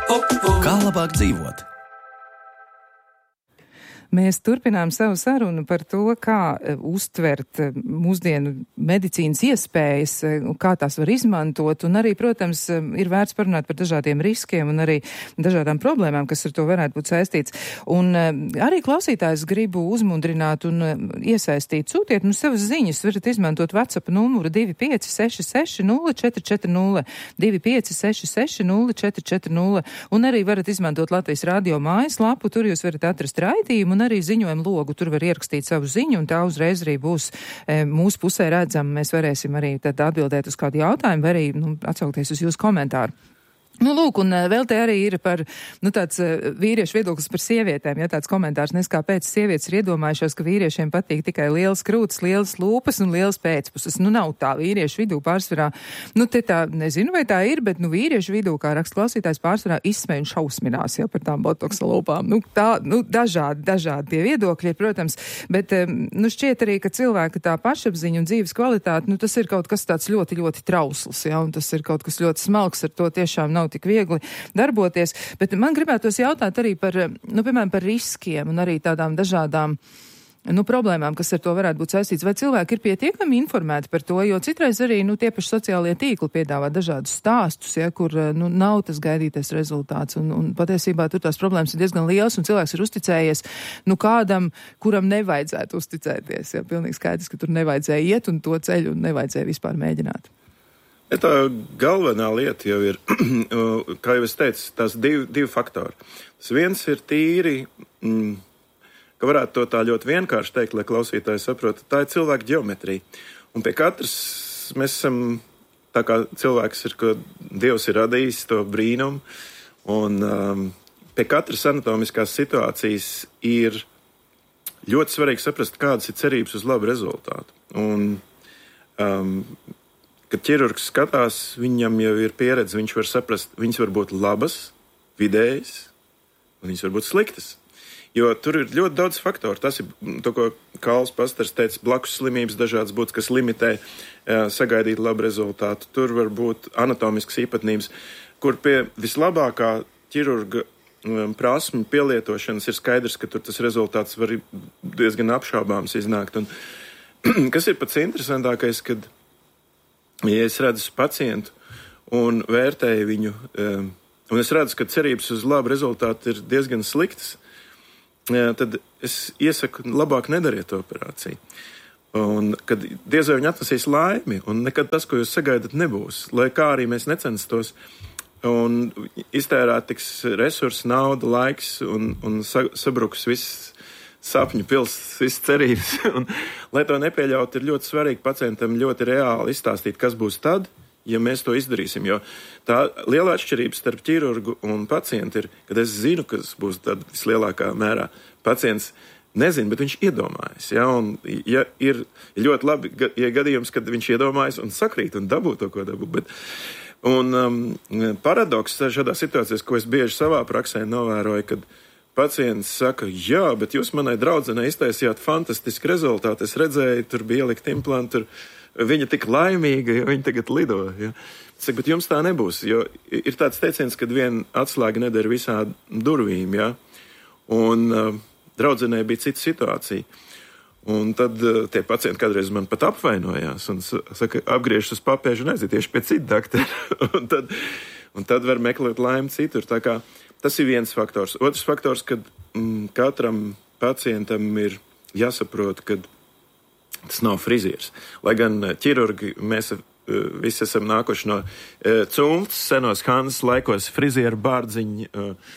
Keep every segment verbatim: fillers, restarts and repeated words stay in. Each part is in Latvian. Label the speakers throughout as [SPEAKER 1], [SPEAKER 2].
[SPEAKER 1] Kā labāk dzīvot?
[SPEAKER 2] Mēs turpinām savu sarunu par to, kā uh, uztvert uh, mūsdienu medicīnas iespējas, uh, kā tās var izmantot, un arī, protams, uh, ir vērts parunāt par dažādiem riskiem un arī dažādām problēmām, kas ar to varētu būt saistīts. Un uh, arī klausītājs gribu uzmundrināt un uh, iesaistīt. Sūtiet mums savas ziņas, varat izmantot WhatsApp numuru divi pieci seši seši nulle četri četri nulle, divi pieci seši seši nulle četri četri nulle, un arī varat izmantot Latvijas radio mājaslapu, tur jūs varat atrast raidījumu, un arī ziņojumu logu. Tur var ierakstīt savu ziņu, un tā uzreiz arī būs e, mūsu pusē redzama. Mēs varēsim arī tad atbildēt uz kādu jautājumu, vai arī nu, atsaukties uz jūsu komentāru. Nu, lūk, un vēl te arī ir par, nu, tāds vīriešu viedoklis par sievietēm, ja tāds komentārs, nes kāpēc sievietes ir iedomājušās, ka vīriešiem patīk tikai lielas krūtis, lielas lūpas un lielas pēcpuses. Nu, nav tā vīriešu vidū pārsvarā. Nu, te tā, nezinu, vai tā ir, bet, nu, vīriešu vidū, kā raksta klausītājs, pārsvarā izsmēj un šausminās, ja, par tām botoksa lūpām. Nu, tā, nu, dažādi, dažādi tie viedokļi ir, protams, bet, nu, šķiet arī, ka cilvēka tā pašapziņa un dzīves kvalitāte, nu, tas ir kaut kas tāds ļoti, ļoti trausls, ja, un tas ir kaut kas ļoti smalks, ar to tiešām nav tik viegli darboties, bet man gribētos jautāt arī par, nu, piemēram, par riskiem un arī tādām dažādām, nu, problēmām, kas ar to varētu būt saistīts. Vai cilvēki ir pietiekami informēti par to, jo citreiz arī, nu, tie paši sociālie tīkli piedāvā dažādus stāstus, ja, kur, nu, nav tas gaidītais rezultāts, un, un patiesībā tur tās problēmas ir diezgan liels, un cilvēks ir uzticējies, nu, kādam, kuram nevajadzētu uzticēties, ja, pilnīgi skaidrs, ka tur nevajadzēja iet un to ceļu un nevajadzēja vispār mēģināt.
[SPEAKER 3] Ja tā galvenā lieta jau ir, kā jau es teicu, tās divi, divi faktori. Tas viens ir tīri, mm, ka varētu to tā ļoti vienkārši teikt, lai klausītāji saprota, tā ir cilvēka ģeometrija. Un pie katras mēs esam, tā kā cilvēks ir, ko Dievs ir radījis, to brīnumu, un um, pie katras anatomiskās situācijas ir ļoti svarīgi saprast, kādas ir cerības uz labu rezultātu. Un, um, kad ķirurgs skatās, viņam jau ir pieredze, viņš var saprast, viņas var būt labas, vidējas, un viņas var būt sliktas. Jo tur ir ļoti daudz faktoru. Tas ir to, ko Kāls Pastars teica, blakus slimības dažādas būtas, kas limitē jā, sagaidīt labu rezultātu. Tur var būt anatomiskas īpatnības, kur pie vislabākā ķirurga um, prasmu pielietošanas ir skaidrs, ka tur tas rezultāts var diezgan apšaubāms iznākt. Un, kas ir pats interesantākais, kad ja es redzu pacientu un vērtēju viņu, um, un es redzu, ka cerības uz labu rezultātu ir diezgan sliktas, jā, tad es iesaku labāk nedariet operāciju. Un kad diez vai viņi atnesīs laimi, un nekad tas, ko jūs sagaidat, nebūs. Lai kā arī mēs necenstos un iztērēt tiks resursi, nauda, laiks un, un sabruks viss sapņu pils, viss cerības. Un, lai to nepieļaut, ir ļoti svarīgi pacientam ļoti reāli izstāstīt, kas būs tad, ja mēs to izdarīsim. Jo tā lielā atšķirība starp ķirurgu un pacientu ir, kad es zinu, kas būs tad vislielākā mērā. Pacients nezina, bet viņš iedomājas. Ja? Un, ja ir ļoti labi, ja gadījums, kad viņš iedomājas un sakrīt un dabū to, ko dabū. Bet, un um, paradoks šādā situācijā, ko es bieži savā praksē novēroju, kad pacients saka, jā, bet jūs manai draudzenei iztaisījāt fantastisku rezultātu. Es redzēju, tur bija ielikt implantu, tur viņa tik laimīga, jo viņa tagad lido. Ja. Saku, bet jums tā nebūs, jo ir tāds teiciens, kad viena atslēga nedara visā durvīm, ja. Un uh, draudzenei bija cita situācija. Un tad uh, tie pacienti kādreiz man pat apvainojās un saka, apgriežas uz papēžu un aiziet tieši pie cita doktora. un, tad, un tad var meklēt laimi citur. Tā kā tas ir viens faktors. Otrs faktors, kad mm, katram pacientam ir jāsaprot, ka tas nav frizieris. Lai gan ķirurgi, mēs uh, visi esam nākuši no uh, cumftas, senos Hanzas laikos, frizieru bārdziņu uh,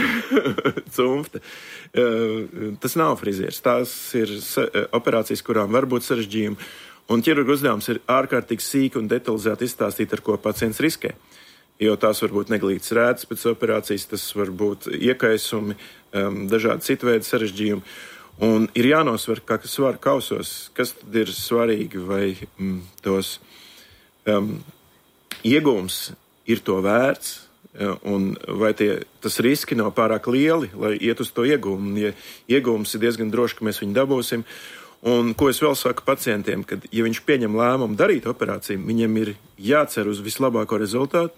[SPEAKER 3] cumfta. Uh, tas nav frizieris. Tās ir sa- operācijas, kurām var būt sarežģījumi. Un ķirurga uzdevums ir ārkārtīgi sīki un detalizēti izstāstīt, ar ko pacients riskē. Jo tās var būt neglītas rētas pēc operācijas, tas var būt iekaisumi, um, dažādi citu veidu sarežģījumi. Un ir jānosver, kā svaru kausos, kas tad ir svarīgi, vai mm, tos um, iegūms ir to vērts, ja, un vai tie, tas riski nav pārāk lieli, lai iet uz to iegūmu. Ja iegūms ir diezgan droši, ka mēs viņu dabūsim. Un ko es vēl saku pacientiem, kad, ja viņš pieņem lēmumu darīt operāciju, viņam ir jācer uz vislabāko rezultātu,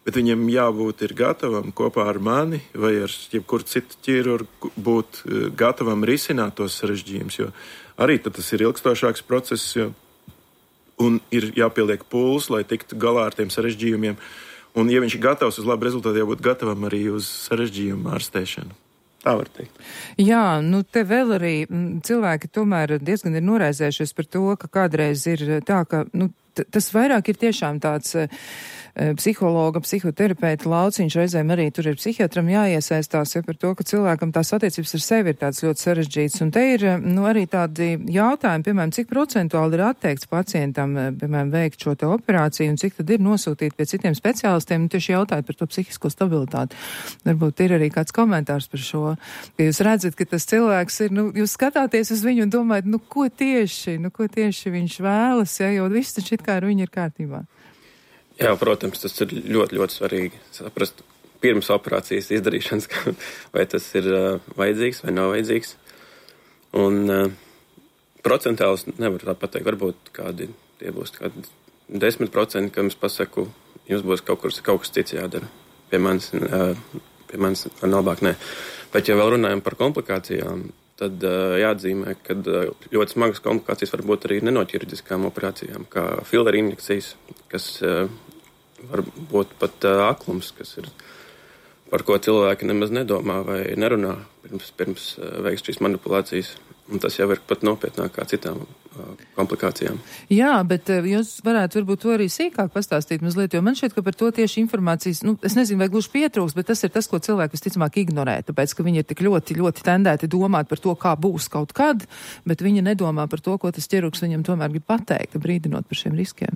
[SPEAKER 3] bet viņam jābūt ir gatavam kopā ar mani vai ar jebkuru citu ķirurgu būt gatavam risināt tos sarežģījumus, jo arī tad tas ir ilgstošāks process, jo, un ir jāpieliek pūles, lai tiktu galā ar tiem sarežģījumiem. Un, ja viņš ir gatavs uz labu rezultātu, jābūt gatavam arī uz sarežģījumu ārstēšanu. Tā var teikt.
[SPEAKER 2] Jā, nu te vēl arī cilvēki tomēr diezgan ir noraizējušies par to, ka kādreiz ir tā, ka, nu, t- tas vairāk ir tiešām tāds uh, psihologa, psihoterapeita lauciņš, reizēm arī tur ir psihiatram jāiesaistās, ja par to, ka cilvēkam tās attiecības ar sevi ir tāds ļoti sarežģīts. Un te ir, nu, arī tādi jautājumi, piemēram, cik procentuāli ir atteikts pacientam, piemēram, veikt šo te operāciju un cik tad ir nosūtīt pie citiem speciālistiem, un tieši jautājot par to psihisko stabilitāti. Varbūt ir arī kāds komentārs par šo, ka jūs redzat, ka tas cilvēks ir, nu, jūs skatāties uz viņu un domājat, nu, ko tieši, nu, ko tieši viņš vēlas, ja, jo viss taču it kā ar viņu ir kārtībā.
[SPEAKER 4] Jā, protams, tas ir ļoti, ļoti svarīgi saprast pirms operācijas izdarīšanas, vai tas ir uh, vajadzīgs vai nav vajadzīgs. Un uh, procentāls nevar tā pateikt, varbūt kādi, tie būs kādi desmit procenti, kam es pasaku, jums būs kaut, kur, kaut kas cits jādara. Pie manis, uh, pie manis var labāk nē. Bet, ja vēl runājam par komplikācijām, tad uh, jāatzīmē, ka uh, ļoti smagas komplikācijas var būt arī nenoķirurģiskām operācijām, kā filleru injekcijas, kas uh, var būt pat uh, aklums, kas ir, par ko cilvēki nemaz nedomā vai nerunā pirms, pirms uh, veiks šīs manipulācijas. Un tas jau ir pat nopietnāk kā citām uh, komplikācijām.
[SPEAKER 2] Jā, bet uh, jūs varētu varbūt to arī sīkāk pastāstīt mazliet, jo man šķiet, ka par to tieši informācijas, nu, es nezinu, vai gluži pietrūks, bet tas ir tas, ko cilvēki visticamāk ignorē, tāpēc, ka viņi ir tik ļoti, ļoti tendēti domāt par to, kā būs kaut kad, bet viņi nedomā par to, ko tas ķirurgs viņam tomēr grib pateikt, brīdinot par šiem riskiem.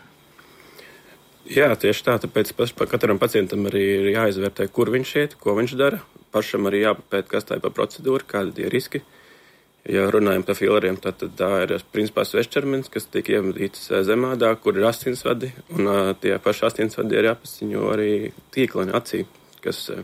[SPEAKER 4] Jā, tieši tā, tāpēc paš, katram pacientam arī ir jāizvērtē, kur viņš iet, ko viņš dara. Pašam arī jāpapēt, kas tā ir pa procedūru, kādi tie riski. Ja runājam par filleriem, tad, tad tā ir principā svešķermenis, kas tiek ievadīts zemādā, kur ir asinsvadi, un uh, tie paši asinsvadi ir jāpaziņo arī tīklani acī, kas, uh,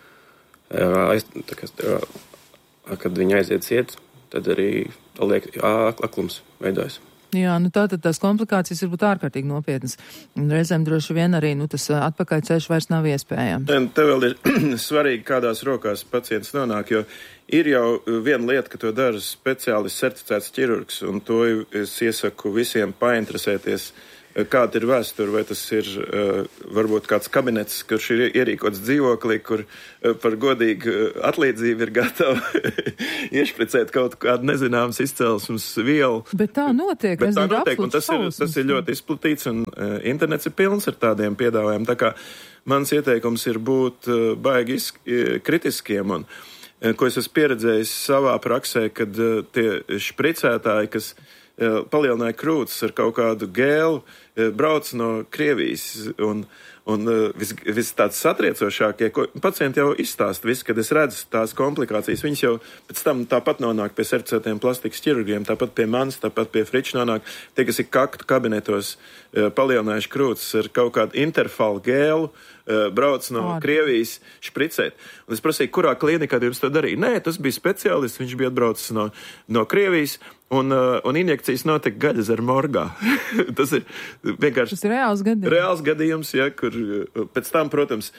[SPEAKER 4] aiz, tā, kas uh, kad viņi aiziet ciet, tad arī liek, jā, aklums veidojas.
[SPEAKER 2] Jā, nu tātad tās komplikācijas var būt ārkārtīgi nopietnas. Un reizēm droši vien arī, nu, tas atpakaļceļš vairs nav iespējams.
[SPEAKER 3] Te, te vēl ir svarīgi, kādās rokās pacients nonāk, jo ir jau viena lieta, ka to dara speciālists certificēts ķirurgs, un to es iesaku visiem painteresēties, kāda ir vēsture, vai tas ir uh, varbūt kāds kabinets, kurš ir ierīkots dzīvoklī, kur uh, par godīgu atlīdzību ir gatava iešpricēt kaut kādu nezināmas izcelsmes vielu.
[SPEAKER 2] Bet tā notiek.
[SPEAKER 3] Bet tā notiek, un tas ir, tas ir ļoti izplatīts, un uh, internets ir pilns ar tādiem piedāvājumiem. Tā kā mans ieteikums ir būt uh, baigi iz, uh, kritiskiem, un uh, ko es esmu pieredzējis savā praksē, kad uh, tie špricētāji, kas palielināja krūtis ar kaut kādu gēlu, brauc no Krievijas, un, un vis, vis tāds satriecošākie, ko pacienti jau izstāsta visu, kad es redzu tās komplikācijas, viņas jau pēc tam tāpat nonāk pie certificētiem plastikas ķirurgiem, tāpat pie manis, tāpat pie Friča nonāk, tie, kas ir kaktu kabinetos palielinājuši krūtis ar kaut kādu interfalu gēlu, brauc no Ar. Krievijas špricēt. Un es prasīju, kurā klinikā jums to darīja? Nē, tas bija speciālists, viņš bija atbraucis no, no Krievijas, un, un injekcijas notika Gaļezeru morgā. Tas ir vienkārši...
[SPEAKER 2] Tas ir reāls gadījums.
[SPEAKER 3] Reāls gadījums, ja, kur pēc tam, protams,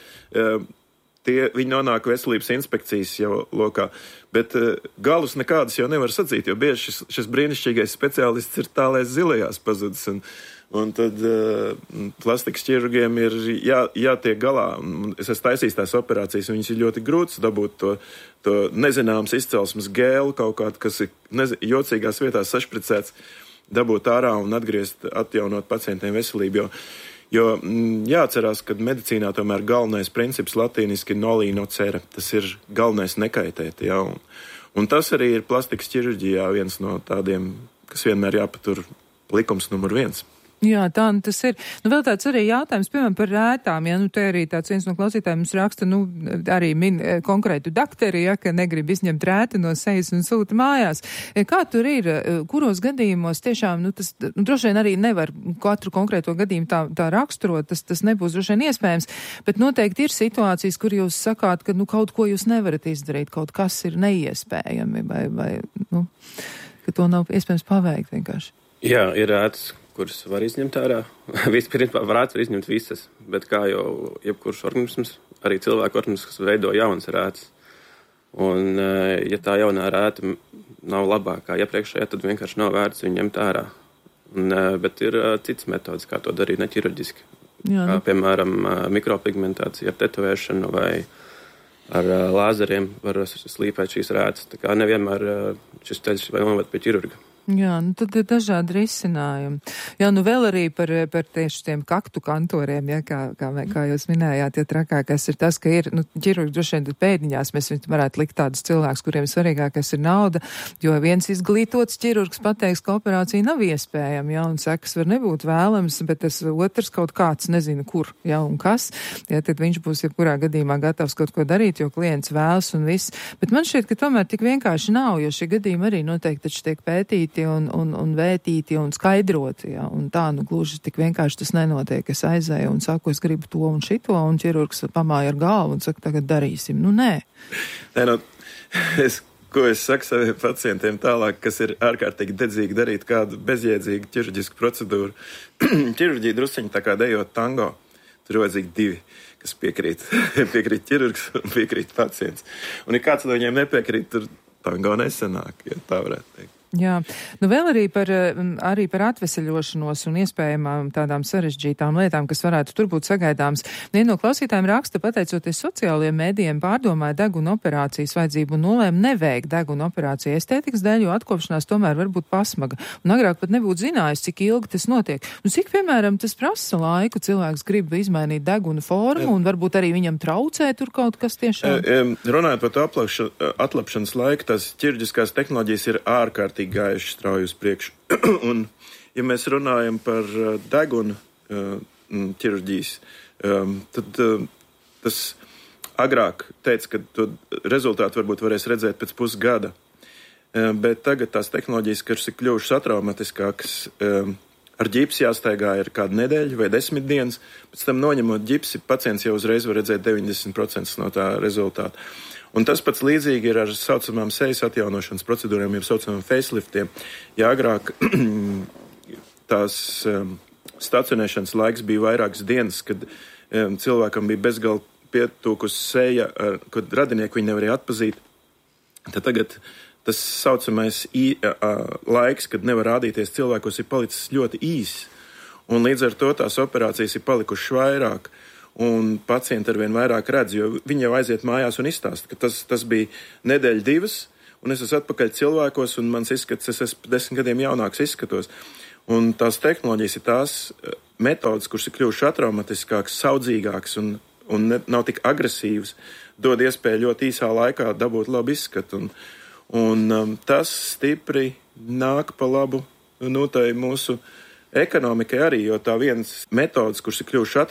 [SPEAKER 3] tie, viņi nonāk veselības inspekcijas jau lokā, bet galus nekādas jau nevar sacīt, jo bieži šis, šis brīnišķīgais speciālists ir tālēs zilajās pazudis, un Un tad uh, plastikas ķirurgiem ir jā, jātiek galā. Es esmu taisījis tās operācijas, viņas ir ļoti grūtas dabūt to, to nezināmas izcelsmes gēlu, kaut kādu, kas ir nez, jocīgās vietās sašpricēts, dabūt ārā un atgriezt, atjaunot pacientiem veselību. Jo, jo m, jāatcerās, ka medicīnā tomēr galvenais princips latīniski ir noli nocere. Tas ir galvenais nekaitēt. Jā, un, un tas arī ir plastikas ķirurģijā viens no tādiem, kas vienmēr jāpatur likums numur viens.
[SPEAKER 2] Jā, tā nu tas ir. Nu, vēl tāds arī jautājums, piemēram, par rētām, ja, nu, te arī tāds viens no klausītājiem mums raksta, nu, arī min konkrētu dakteri, ja, ka negrib izņemt rēti no sejas un sūta mājās. Kā tur ir, kuros gadījumos tiešām, nu, tas, nu, droši vien arī nevar katru konkrēto gadījumu tā, tā raksturot, tas, tas nebūs droši vien iespējams, bet noteikti ir situācijas, kur jūs sakāt, ka, nu, kaut ko jūs nevarat izdarīt, kaut kas ir neiespējami, vai, vai, nu, ka to nav iespējams paveikt vienkārši.
[SPEAKER 4] Jā, ir rētas, kuras var izņemt ārā. Vispirms varētu izņemt visas, bet kā jau jebkurš organisms, arī cilvēku organisms, kas veido jaunas rētas. Un, ja tā jaunā rēta nav labākā iepriekšējā, tad vienkārši nav vērts viņu ņemt ārā. Un, bet ir cits metodas, kā to darīt neķirurģiski. Jā, nu. Kā, piemēram, mikropigmentācija ar tetovēšanu vai ar lāzeriem var slīpēt šīs rētas. Tā kā nevienmēr šis ceļš vai noved pie ķirurga.
[SPEAKER 2] Jā, nu tad ir dažādi risinājumi. Jā, nu vēl arī par, par tieši tiem kaktu kantoriem, ja, kā, kā, kā jūs minējāt, ja trakākais ir tas, ka ir, nu, ķirurgi droši vien pēdiņās mēs varētu likt tādus cilvēkus, kuriem svarīgākais ir nauda, jo viens izglītots ķirurgs pateiks, ka operācija nav iespējama, ja, un sekas var nebūt vēlams, bet tas otrs kaut kāds nezinu kur, ja, un kas, ja, tad viņš būs jebkurā gadījumā gatavs kaut ko darīt, jo klients vēlas un viss. Bet man šķiet, ka tomēr tik vienkārši nav, jo šie gadījumi arī noteikti taču tiek pētīti Un, un, un vētīti un skaidroti, ja, un tā, nu, gluži tik vienkārši tas nenotiek. Es aizēju un saku, es gribu to un šito, un ķirurgs pamāja ar galvu un saka, tagad darīsim. Nu, nē.
[SPEAKER 3] Nē, nu, es, ko es saku saviem pacientiem tālāk, kas ir ārkārtīgi dedzīgi darīt kādu bezjēdzīgu ķirurģisku procedūru. Ķirurģija drusciņi tā kā dejot tango. Tur ir vajadzīgi divi, kas piekrīt. Piekrīt ķirurgs un piekrīt pacients. Un ja kāds no viņiem nepiekrīt, tur tango nesanāk, ja tā varētu teikt.
[SPEAKER 2] Jā, nu vēl arī par, arī par atveseļošanos un iespējamām tādām sarežģītām lietām, kas varētu tur būt sagaidāms. Viena no klausītājiem raksta, pateicoties sociālajiem mēdījiem, pārdomāja deguna operācijas vajadzību un nolēma neveikt deguna operāciju estētikas dēļ, jo atkopšanās tomēr var būt pasmaga. Un agrāk pat nebūtu zinājis, cik ilgi tas notiek. Un cik, piemēram, tas prasa laiku, cilvēks grib izmainīt deguna formu un varbūt arī viņam traucē tur kaut kas tiešām.
[SPEAKER 3] Runājot par to atlapšanas laiku, tās ķirurģiskās tehnoloģijas ir ārkārtīgi gājuši strauji uz priekšu. Un, ja mēs runājam par uh, deguna uh, ķirurģijas, um, tad uh, tas agrāk teica, ka to rezultātu varbūt varēs redzēt pēc pusgada. Uh, bet tagad tās tehnoloģijas, kas ir kļuvušas atraumatiskākas, um, ar ģipsi jāstaigā ir kādu nedēļu vai desmit dienas, pēc tam noņemot ģipsi, pacients jau uzreiz var redzēt deviņdesmit procenti no tā rezultāta. Un tas pats līdzīgi ir ar saucamām sejas atjaunošanas procedūrām, jau saucamām faceliftiem. Ja agrāk tās um, stacionēšanas laiks bija vairākas dienas, kad um, cilvēkam bija bezgalīgi pietūkus seja, ar, kad radinieki viņu nevarēja atpazīt, tad tagad tas saucamais i, a, a, laiks, kad nevar rādīties cilvēkos, ir palicis ļoti īss. Un līdz ar to tās operācijas ir palikušas vairāk. Un pacienti arvien vairāk redz, jo viņi jau aiziet mājās un izstāsta, ka tas, tas bija nedēļa divas, un es esmu atpakaļ cilvēkos, un mans izskats, es esmu desmit gadiem jaunāks izskatos. Un tās tehnoloģijas ir tās metodas, kuras ir kļuvušas atraumatiskākas, saudzīgākas un, un ne, nav tik agresīvas, dod iespēju ļoti īsā laikā dabūt labu izskatu. Un, un um, tas stipri nāk pa labu, nu, tai mūsu ekonomikai arī, jo tā vienas metodas, kuras ir kļuvušas